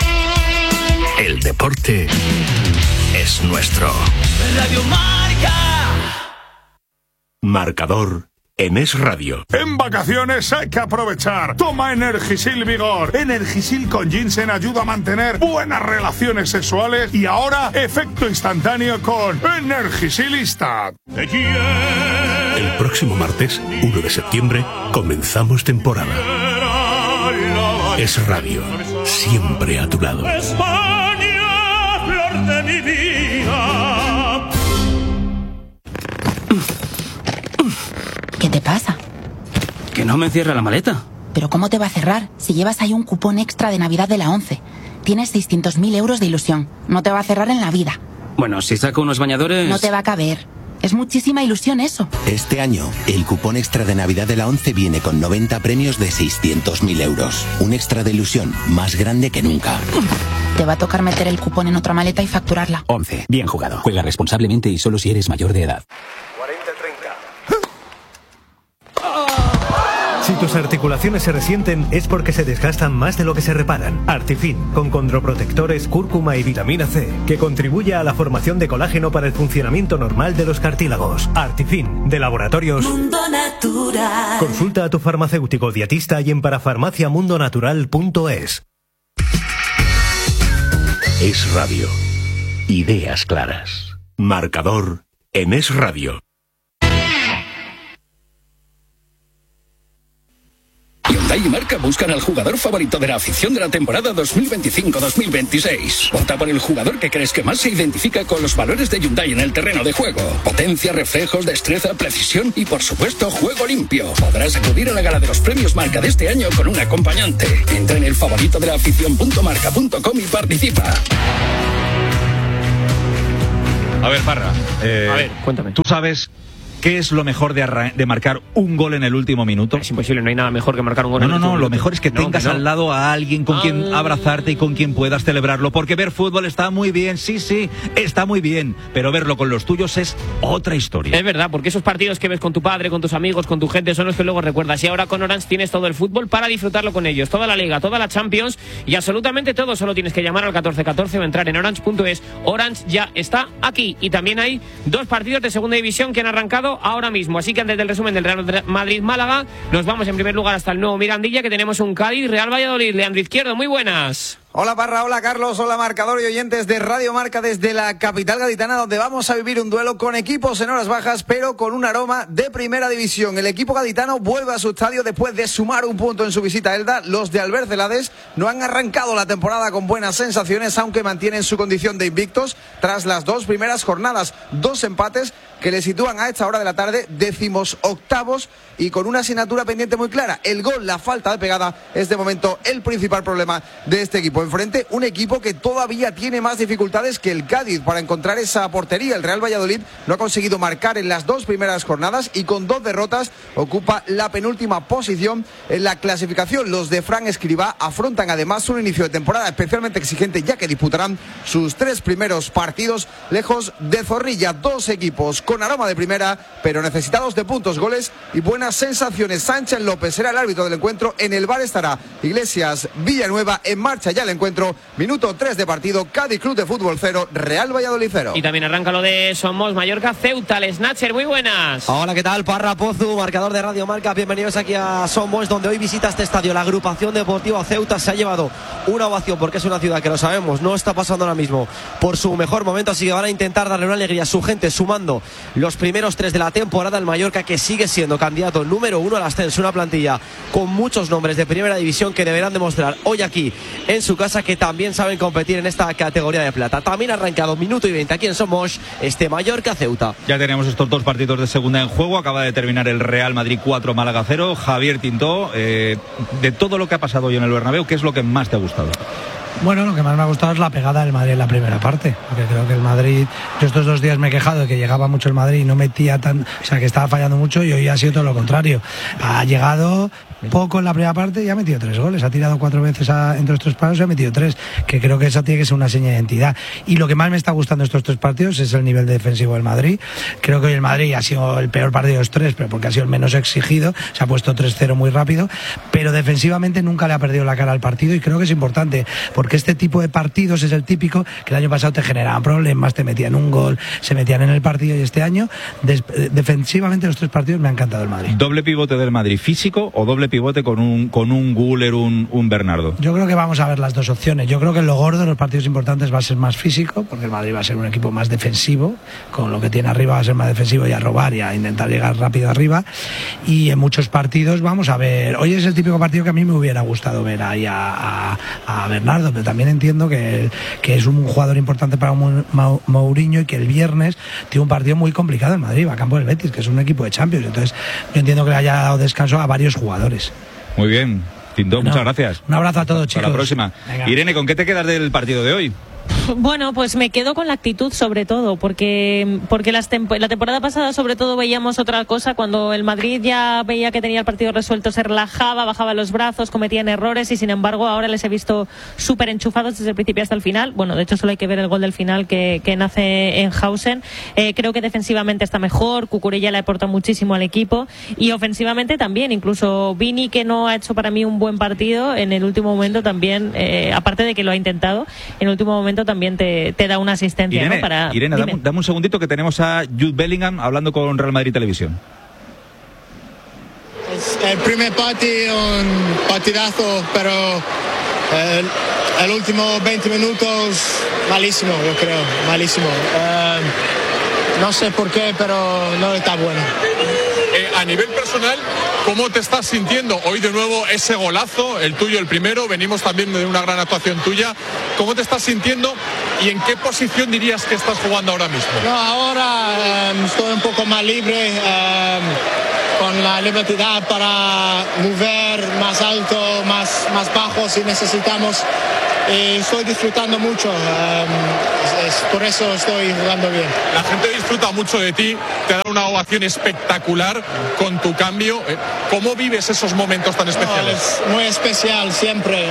El deporte es nuestro.
Radio Marca.
Marcador en Es Radio.
En vacaciones hay que aprovechar. Toma Energisil Vigor. Energisil con ginseng ayuda a mantener buenas relaciones sexuales y ahora efecto instantáneo con Energisilista.
El próximo martes, uno de septiembre, comenzamos temporada. Es Radio, siempre a tu lado.
España, flor de mi vida.
¿Qué te pasa?
Que no me cierra la maleta.
¿Pero cómo te va a cerrar si llevas ahí un cupón extra de Navidad de la ONCE? Tienes seiscientos mil euros de ilusión. No te va a cerrar en la vida.
Bueno, si saco unos bañadores...
No te va a caber. Es muchísima ilusión eso.
Este año, el cupón extra de Navidad de la ONCE viene con noventa premios de seiscientos mil euros. Un extra de ilusión más grande que nunca.
Te va a tocar meter el cupón en otra maleta y facturarla.
ONCE. Bien jugado. Juega responsablemente y solo si eres mayor de edad.
Si Si tus articulaciones se resienten es porque se desgastan más de lo que se reparan. Artifin, con condroprotectores, cúrcuma y vitamina C, que contribuye a la formación de colágeno para el funcionamiento normal de los cartílagos. Artifin, de Laboratorios
Mundo Natural.
Consulta a tu farmacéutico dietista y en parafarmacia mundo natural punto es.
Es Radio. Ideas claras. Marcador en Es Radio.
Hyundai y Marca buscan al jugador favorito de la afición de la temporada dos mil veinticinco dos mil veintiséis. Vota por el jugador que crees que más se identifica con los valores de Hyundai en el terreno de juego. Potencia, reflejos, destreza, precisión y, por supuesto, juego limpio. Podrás acudir a la gala de los premios Marca de este año con un acompañante. Entra en el favorito de la afición punto marca punto com y participa.
A ver, Parra. Eh,
A ver, cuéntame.
¿Tú sabes qué es lo mejor de, arra- de marcar un gol en el último minuto?
Es imposible, no hay nada mejor que marcar un gol
No,
en
no,
el
no,
último
lo
minuto.
mejor es que
No,
tengas
que no.
al lado a alguien con quien
Ah.
abrazarte y con quien puedas celebrarlo. Porque ver fútbol está muy bien, sí, sí, está muy bien. Pero verlo con los tuyos es otra historia.
Es verdad, porque esos partidos que ves con tu padre, con tus amigos, con tu gente, son los que luego recuerdas. Y ahora con Orange tienes todo el fútbol para disfrutarlo con ellos. Toda la Liga, toda la Champions y absolutamente todo. Solo tienes que llamar al catorce catorce o entrar en orange punto es. Orange ya está aquí. Y también hay dos partidos de segunda división que han arrancado ahora mismo. Así que antes del resumen del Real Madrid-Málaga, nos vamos en primer lugar hasta el nuevo Mirandilla, que tenemos un Cádiz-Real Valladolid. Leandro Izquierdo, muy buenas.
Hola Parra, hola Carlos, hola marcador y oyentes de Radio Marca desde la capital gaditana, donde vamos a vivir un duelo con equipos en horas bajas, pero con un aroma de primera división. El equipo gaditano vuelve a su estadio después de sumar un punto en su visita a Elda. Los de Albert Celades no han arrancado la temporada con buenas sensaciones, aunque mantienen su condición de invictos tras las dos primeras jornadas. Dos empates que le sitúan a esta hora de la tarde décimos octavos y con una asignatura pendiente muy clara. El gol, la falta de pegada, es de momento el principal problema de este equipo. Enfrente, un equipo que todavía tiene más dificultades que el Cádiz para encontrar esa portería. El Real Valladolid no ha conseguido marcar en las dos primeras jornadas y con dos derrotas ocupa la penúltima posición en la clasificación. Los de Fran Escribá afrontan además un inicio de temporada especialmente exigente, ya que disputarán sus tres primeros partidos lejos de Zorrilla. Dos equipos con aroma de primera, pero necesitados de puntos, goles y buenas sensaciones. Sánchez López será el árbitro del encuentro. En el bar estará Iglesias Villanueva. En marcha ya el encuentro. Minuto tres de partido. Cádiz Club de Fútbol cero, Real Valladolid cero.
Y también arranca lo de Somos Mallorca Ceuta. El Snatcher, muy buenas.
Hola, ¿qué tal? Parra Pozu, marcador de Radio Marca. Bienvenidos aquí a Somos, donde hoy visita este estadio. La agrupación deportiva Ceuta se ha llevado una ovación porque es una ciudad que, lo sabemos, no está pasando ahora mismo por su mejor momento, así que van a intentar darle una alegría a su gente, sumando los primeros tres de la temporada. El Mallorca, que sigue siendo candidato número uno al ascenso, una plantilla con muchos nombres de primera división que deberán demostrar hoy aquí en su casa que también saben competir en esta categoría de plata. También ha arrancado minuto y veinte aquí en Somos, este Mallorca Ceuta.
Ya tenemos estos dos partidos de segunda en juego. Acaba de terminar el Real Madrid cuatro, Málaga cero. Javier Tintó, eh, de todo lo que ha pasado hoy en el Bernabéu, ¿qué es lo que más te ha gustado?
Bueno, lo que más me ha gustado es la pegada del Madrid en la primera parte, porque creo que el Madrid, yo estos dos días me he quejado de que llegaba mucho el Madrid y no metía tan, o sea, que estaba fallando mucho, y hoy ha sido todo lo contrario. Ha llegado poco en la primera parte y ha metido tres goles, ha tirado cuatro veces a, entre los tres palos y ha metido tres, que creo que eso tiene que ser una seña de identidad. Y lo que más me está gustando estos tres partidos es el nivel defensivo del Madrid. Creo que hoy el Madrid ha sido el peor partido de los tres, pero porque ha sido el menos exigido, se ha puesto tres cero muy rápido, pero defensivamente nunca le ha perdido la cara al partido, y creo que es importante, porque este tipo de partidos es el típico que el año pasado te generaban problemas, te metían un gol, se metían en el partido, y este año des, defensivamente los tres partidos me ha encantado el Madrid.
¿Doble pivote del Madrid físico o doble pivote con un con un Güler, un, un Bernardo?
Yo creo que vamos a ver las dos opciones. Yo creo que lo gordo de los partidos importantes va a ser más físico, porque el Madrid va a ser un equipo más defensivo, con lo que tiene arriba va a ser más defensivo y a robar y a intentar llegar rápido arriba, y en muchos partidos vamos a ver, hoy es el típico partido que a mí me hubiera gustado ver ahí a, a, a Bernardo, pero también entiendo que, que es un jugador importante para Mourinho, y que el viernes tiene un partido muy complicado en Madrid, va a campo del Betis, que es un equipo de Champions. Entonces yo entiendo que le haya dado descanso a varios jugadores.
Muy bien, Tintó,
Bueno,
muchas gracias.
Un abrazo a todos, chicos.
Hasta la próxima.
Venga.
Irene, ¿con qué te quedas del partido de hoy?
Bueno, pues me quedo con la actitud sobre todo, porque porque las temp- la temporada pasada sobre todo veíamos otra cosa, cuando el Madrid ya veía que tenía el partido resuelto, se relajaba, bajaba los brazos, cometían errores y sin embargo ahora les he visto súper enchufados desde el principio hasta el final. Bueno, de hecho solo hay que ver el gol del final que, que nace en Hausen. Eh, creo que defensivamente está mejor, Cucurella le aporta muchísimo al equipo y ofensivamente también, incluso Vini, que no ha hecho para mí un buen partido, en el último momento también, eh, aparte de que lo ha intentado, en el último momento también te, te da una asistencia.
Irene,
¿no? Para,
Irene dame, dame un segundito que tenemos a Jude Bellingham hablando con Real Madrid Televisión.
El primer partido, un partidazo, pero el, el último veinte minutos, malísimo, yo creo, malísimo. Uh, no sé por qué, pero no está bueno.
Eh, a nivel personal, ¿cómo te estás sintiendo? Hoy de nuevo ese golazo, el tuyo, el primero, venimos también de una gran actuación tuya. ¿Cómo te estás sintiendo y en qué posición dirías que estás jugando ahora mismo?
No, ahora um, estoy un poco más libre, um, con la libertad para mover más alto, más, más bajo si necesitamos. Y estoy disfrutando mucho, um, es, es, por eso estoy jugando bien.
La gente disfruta mucho de ti, te da una ovación espectacular con tu cambio. ¿Cómo vives esos momentos tan especiales?
No, es muy especial siempre.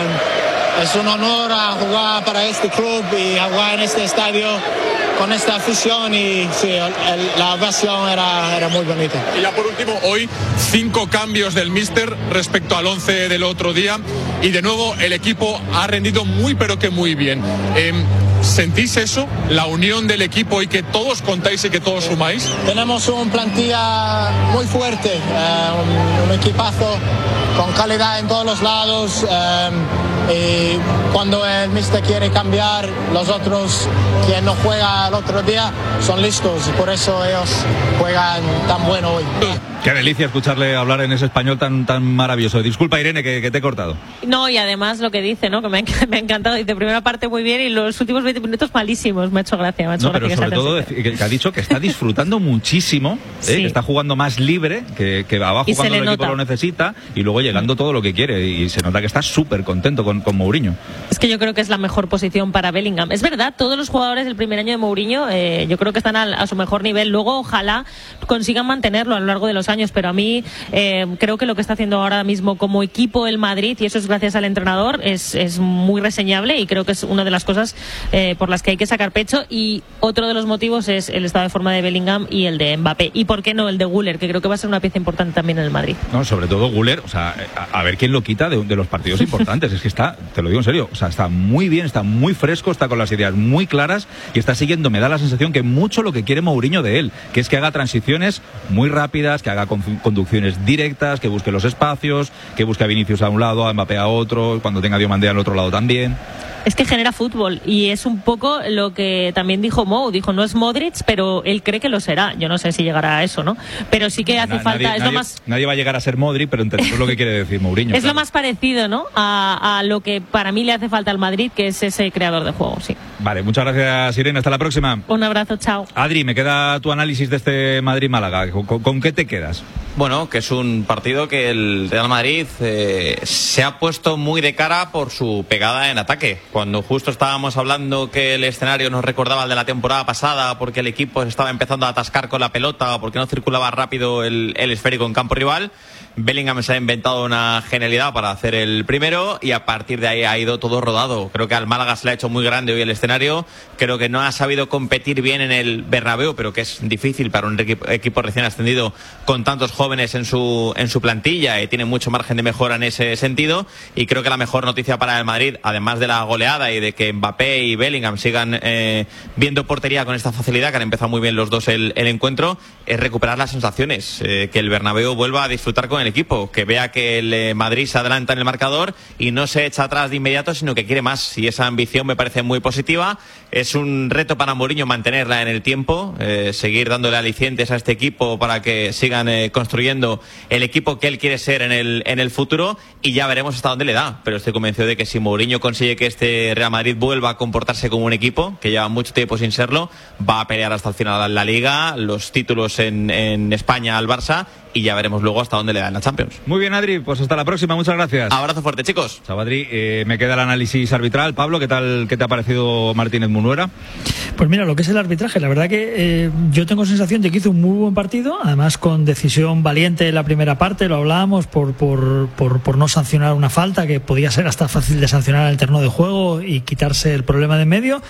Um, es un honor a jugar para este club y a jugar en este estadio con esta afición y sí, el, la ovación era, era muy bonita.
Y ya por último, hoy cinco cambios del míster respecto al once del otro día y de nuevo el equipo ha rendido muy pero que muy bien. Eh, ¿Sentís eso? La unión del equipo y que todos contáis y que todos sumáis.
Tenemos una plantilla muy fuerte, eh, un, un equipazo con calidad en todos los lados. Eh, y cuando el míster quiere cambiar, los otros que no juegan el otro día son listos y por eso ellos juegan tan bueno hoy.
Qué delicia escucharle hablar en ese español tan tan maravilloso. Disculpa, Irene, que, que te he cortado.
No, y además lo que dice, ¿no? Que me ha, me ha encantado. Dice, primera parte muy bien y los últimos veinte minutos malísimos. Me ha hecho gracia. Me ha hecho
no,
gracia
pero sobre todo
que,
que, que ha dicho que está disfrutando muchísimo, ¿eh?
Sí.
Que está jugando más libre, que, que abajo
Y
cuando
se
el
le
equipo
nota.
lo necesita y luego llegando todo lo que quiere. Y se nota que está súper contento con, con Mourinho.
Es que yo creo que es la mejor posición para Bellingham. Es verdad, todos los jugadores del primer año de Mourinho eh, yo creo que están al, a su mejor nivel. Luego ojalá consigan mantenerlo a lo largo de los años, pero a mí eh, creo que lo que está haciendo ahora mismo como equipo el Madrid, y eso es gracias al entrenador, es, es muy reseñable y creo que es una de las cosas eh, por las que hay que sacar pecho. Y otro de los motivos es el estado de forma de Bellingham y el de Mbappé. Y por qué no el de Güler, que creo que va a ser una pieza importante también en el Madrid.
No, sobre todo Güler, o sea, a, a ver quién lo quita de, de los partidos importantes. Es que está, te lo digo en serio, o sea, está muy bien, está muy fresco, está con las ideas muy claras y está siguiendo, me da la sensación que mucho lo que quiere Mourinho de él, que es que haga transiciones muy rápidas, que haga conducciones directas, que busque los espacios, que busque a Vinicius a un lado, a Mbappé a otro, cuando tenga a Diomandé al otro lado también.
Es que genera fútbol y es un poco lo que también dijo Mou, dijo no es Modric, pero él cree que lo será. Yo no sé si llegará a eso, ¿no? Pero sí que hace
Na,
falta,
nadie,
es
nadie,
lo más...
nadie va a llegar a ser Modric, pero entendemos lo que quiere decir Mourinho.
Es
claro.
lo más parecido, ¿no? A, a lo que para mí le hace falta al Madrid, que es ese creador de juego, sí.
Vale, muchas gracias, Irene, hasta la próxima.
Un abrazo, chao.
Adri, me queda tu análisis de este Madrid-Málaga. ¿Con, con qué te quedas?
Bueno, que es un partido que el Real Madrid eh, se ha puesto muy de cara por su pegada en ataque. Cuando justo estábamos hablando que el escenario nos recordaba el de la temporada pasada porque el equipo se estaba empezando a atascar con la pelota o porque no circulaba rápido el, el esférico en campo rival, Bellingham se ha inventado una genialidad para hacer el primero y a partir de ahí ha ido todo rodado. Creo que al Málaga se le ha hecho muy grande hoy el escenario. Creo que no ha sabido competir bien en el Bernabéu, pero que es difícil para un equipo, equipo recién ascendido con tantos jóvenes en su, en su plantilla y tiene mucho margen de mejora en ese sentido. Y creo que la mejor noticia para el Madrid, además de la goleada y de que Mbappé y Bellingham sigan eh, viendo portería con esta facilidad, que han empezado muy bien los dos el, el encuentro, es recuperar las sensaciones, eh, que el Bernabéu vuelva a disfrutar con el equipo, que vea que el eh, Madrid se adelanta en el marcador y no se echa atrás de inmediato, sino que quiere más, y esa ambición me parece muy positiva. Es un reto para Mourinho mantenerla en el tiempo, eh, seguir dándole alicientes a este equipo para que sigan eh, construyendo el equipo que él quiere ser en el, en el futuro, y ya veremos hasta dónde le da, pero estoy convencido de que si Mourinho consigue que este Real Madrid vuelva a comportarse como un equipo, que lleva mucho tiempo sin serlo, va a pelear hasta el final la Liga, los títulos en, en España al Barça y ya veremos luego hasta dónde le dan la Champions.
Muy bien, Adri, pues hasta la próxima, muchas gracias.
Abrazo fuerte, chicos.
Chao, Adri. Eh, me queda el análisis arbitral. Pablo, ¿qué tal, qué te ha parecido Martínez Munuera?
Pues mira, lo que es el arbitraje, la verdad que eh, yo tengo sensación de que hizo un muy buen partido, además con decisión valiente en la primera parte, lo hablábamos, por, por, por, por no sancionar una falta que podía ser hasta fácil de sancionar en el terreno de juego y quitarse el problema de en medio.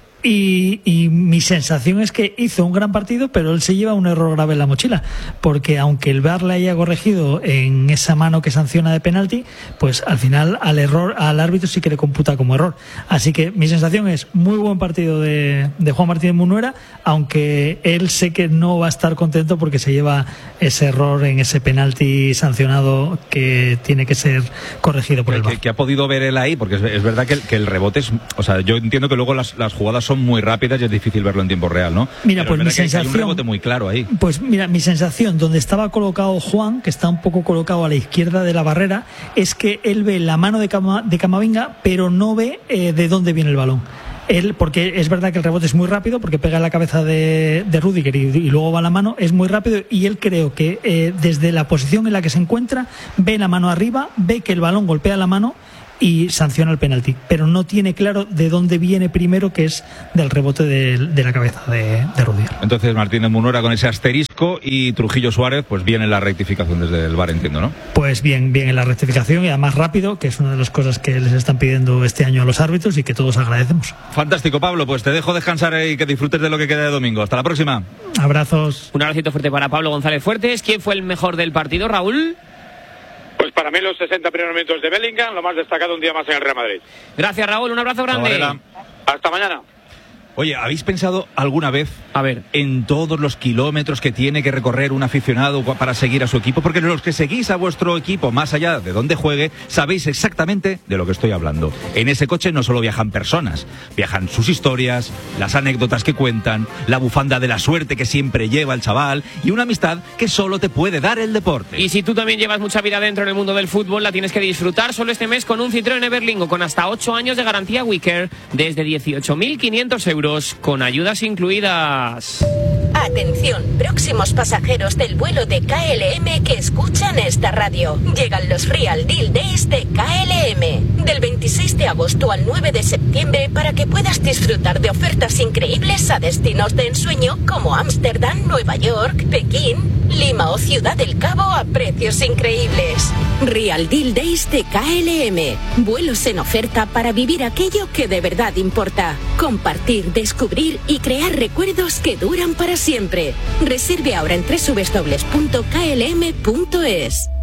Y, y mi sensación es que hizo un gran partido, pero él se lleva un error grave en la mochila, porque aunque el V A R le haya corregido en esa mano que sanciona de penalti, pues al final al error al árbitro sí que le computa como error. Así que mi sensación es muy buen partido de, de Juan Martínez Munuera, aunque él sé que no va a estar contento porque se lleva ese error en ese penalti sancionado que tiene que ser corregido por el V A R.
Que, que ha podido ver él ahí, porque es, es verdad que el, que el rebote es, o sea, yo entiendo que luego las, las jugadas son muy rápidas y es difícil verlo en tiempo real, ¿no?
Mira,
Pero
pues mi sensación,
hay un rebote muy claro ahí.
Pues mira, mi sensación, donde estaba colocado Juan, que está un poco colocado a la izquierda de la barrera, es que él ve la mano de, Cama, de Camavinga, pero no ve eh, de dónde viene el balón. Él, porque es verdad que el rebote es muy rápido, porque pega en la cabeza de, de Rüdiger y, y luego va a la mano, es muy rápido, y él creo que eh, desde la posición en la que se encuentra, ve la mano arriba, ve que el balón golpea la mano y sanciona el penalti, pero no tiene claro de dónde viene primero, que es del rebote de, de la cabeza de, de Rüdiger.
Entonces Martínez Munuera con ese asterisco y Trujillo Suárez, pues viene la rectificación desde el V A R, entiendo, ¿no?
Pues bien, bien en la rectificación y además rápido, que es una de las cosas que les están pidiendo este año a los árbitros y que todos agradecemos.
Fantástico, Pablo, pues te dejo descansar y que disfrutes de lo que queda de domingo. Hasta la próxima.
Abrazos.
Un abracito fuerte para Pablo González Fuertes. ¿Quién fue el mejor del partido, Raúl?
Pues para mí los sesenta primeros minutos de Bellingham, lo más destacado un día más en el Real Madrid.
Gracias, Raúl, un abrazo grande.
Hasta mañana.
Oye, ¿habéis pensado alguna vez
a ver.
en todos los kilómetros que tiene que recorrer un aficionado para seguir a su equipo? Porque los que seguís a vuestro equipo, más allá de donde juegue, sabéis exactamente de lo que estoy hablando. En ese coche no solo viajan personas, viajan sus historias, las anécdotas que cuentan, la bufanda de la suerte que siempre lleva el chaval y una amistad que solo te puede dar el deporte.
Y si tú también llevas mucha vida dentro en el mundo del fútbol, la tienes que disfrutar solo este mes con un Citroën Everlingo con hasta ocho años de garantía WeCare desde dieciocho mil quinientos euros. Con ayudas incluidas.
Atención, próximos pasajeros del vuelo de K L M que escuchan esta radio. Llegan los Real Deal Days de K L M. Del veintiséis de agosto al nueve de septiembre para que puedas disfrutar de ofertas increíbles a destinos de ensueño como Ámsterdam, Nueva York, Pekín, Lima o Ciudad del Cabo a precios increíbles. Real Deal Days de K L M. Vuelos en oferta para vivir aquello que de verdad importa. Compartir, descubrir y crear recuerdos que duran para siempre. Reserve ahora en doble u doble u doble u punto k l m punto es.